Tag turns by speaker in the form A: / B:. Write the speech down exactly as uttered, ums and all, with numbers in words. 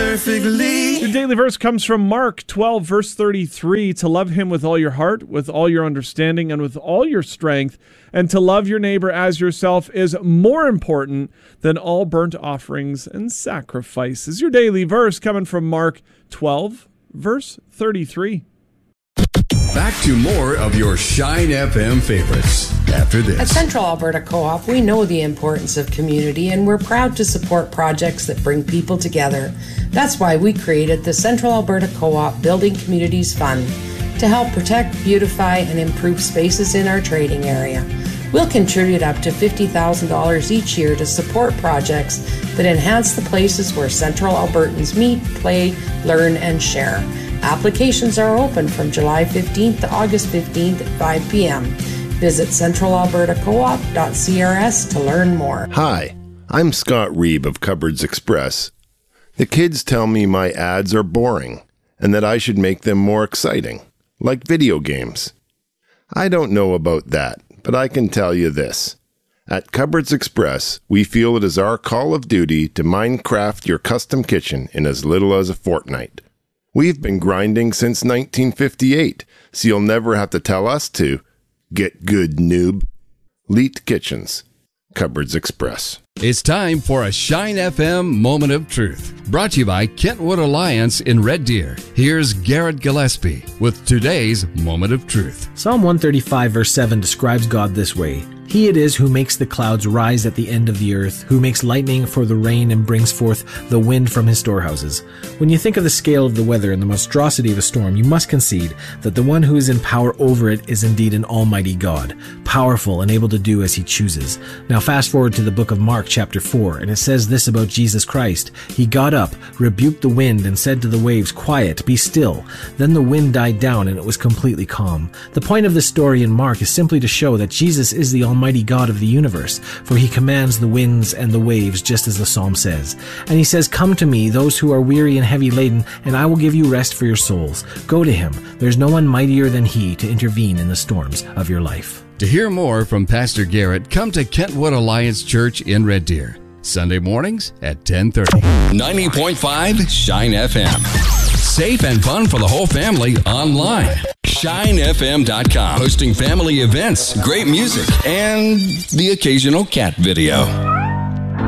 A: perfectly.
B: Your daily verse comes from Mark twelve, verse thirty-three. To love him with all your heart, with all your understanding, and with all your strength, and to love your neighbor as yourself is more important than all burnt offerings and sacrifices. Your daily verse coming from Mark twelve, verse thirty-three.
C: Back to more of your Shine F M favorites after this.
D: At Central Alberta Co-op, we know the importance of community, and we're proud to support projects that bring people together. That's why we created the Central Alberta Co-op Building Communities Fund to help protect, beautify, and improve spaces in our trading area. We'll contribute up to fifty thousand dollars each year to support projects that enhance the places where Central Albertans meet, play, learn, and share. Applications are open from July fifteenth to August fifteenth at five p.m. Visit central alberta co op dot c r s to learn more.
E: Hi, I'm Scott Reeb of Cupboards Express. The kids tell me my ads are boring and that I should make them more exciting, like video games. I don't know about that, but I can tell you this. At Cupboards Express, we feel it is our call of duty to Minecraft your custom kitchen in as little as a fortnight. We've been grinding since nineteen fifty-eight, so you'll never have to tell us to. Get good, noob. Leet Kitchens. Cupboards Express.
C: It's time for a Shine F M Moment of Truth, brought to you by Kentwood Alliance in Red Deer. Here's Garrett Gillespie with today's Moment of Truth.
F: Psalm one thirty-five verse seven describes God this way. He it is who makes the clouds rise at the end of the earth, who makes lightning for the rain and brings forth the wind from his storehouses. When you think of the scale of the weather and the monstrosity of a storm, you must concede that the one who is in power over it is indeed an almighty God, powerful and able to do as he chooses. Now fast forward to the book of Mark chapter four, and it says this about Jesus Christ. He got up, rebuked the wind, and said to the waves, "Quiet, be still." Then the wind died down and it was completely calm. The point of this story in Mark is simply to show that Jesus is the almighty Almighty God of the universe, for he commands the winds and the waves, just as the psalm says. And he says, "Come to me, those who are weary and heavy laden, and I will give you rest for your souls." Go to him. There's no one mightier than he to intervene in the storms of your life.
C: To hear more from Pastor Garrett, come to Kentwood Alliance Church in Red Deer, Sunday mornings at ten thirty. ninety point five Shine F M. Safe and fun for the whole family online. shine f m dot com. Hosting family events, great music, and the occasional cat video.